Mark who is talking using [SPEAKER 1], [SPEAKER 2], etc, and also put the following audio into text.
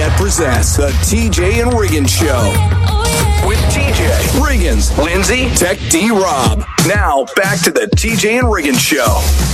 [SPEAKER 1] Internet presents the TJ and Riggins Show. With TJ, Riggins, Lindsay, Tech D Rob. Now, back to the TJ and Riggins Show.